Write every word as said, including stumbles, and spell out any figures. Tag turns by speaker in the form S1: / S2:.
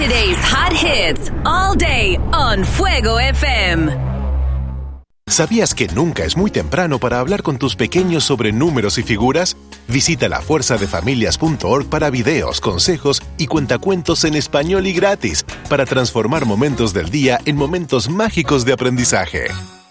S1: Today's hot hits all day on Fuego F M.
S2: ¿Sabías que nunca es muy temprano para hablar con tus pequeños sobre números y figuras? Visita la fuerza de familias punto org para videos, consejos y cuentacuentos en español y gratis para transformar momentos del día en momentos mágicos de aprendizaje.